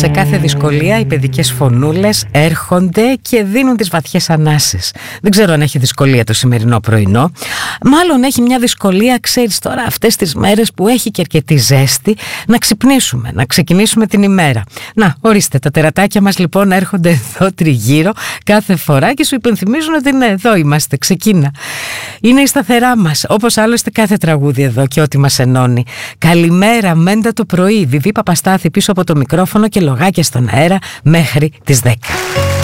Σε κάθε δυσκολία οι παιδικές φωνούλες έρχονται και δίνουν τις βαθιές ανάσες. Δεν ξέρω αν έχει δυσκολία το σημερινό πρωινό. Μάλλον έχει μια δυσκολία, ξέρεις τώρα, αυτές τις μέρες που έχει και αρκετή ζέστη, να ξυπνήσουμε, να ξεκινήσουμε την ημέρα. Να, ορίστε, τα τερατάκια μας λοιπόν έρχονται εδώ τριγύρω κάθε φορά και σου υπενθυμίζουν ότι ναι, εδώ είμαστε, ξεκίνα. Είναι η σταθερά μας, όπως άλλωστε κάθε τραγούδι εδώ και ό,τι μας ενώνει. Καλημέρα, Μέντα το πρωί, Βιβί Παπαστάθη πίσω από το μικρόφωνο και λογάκια στον αέρα μέχρι τις 10.